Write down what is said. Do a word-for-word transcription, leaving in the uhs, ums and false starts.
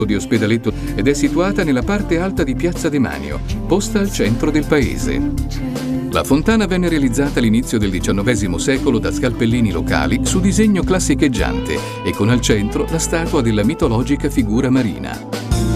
di Ospedaletto ed è situata nella parte alta di Piazza Demanio, posta al centro del paese. La fontana venne realizzata all'inizio del diciannovesimo secolo da scalpellini locali su disegno classicheggiante e con al centro la statua della mitologica figura marina.